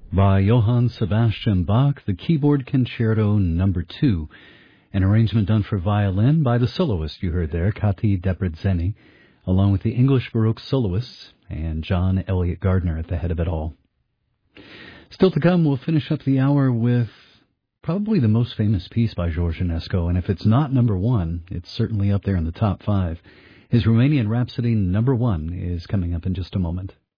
by Johann Sebastian Bach, the Keyboard Concerto Number 2, an arrangement done for violin by the soloist you heard there, Kati Debreceni, along with the English Baroque soloists and John Elliott Gardner at the head of it all. Still to come, we'll finish up the hour with probably the most famous piece by George Enescu, and if it's not number one, it's certainly up there in the top five. His Romanian Rhapsody number 1 is coming up in just a moment.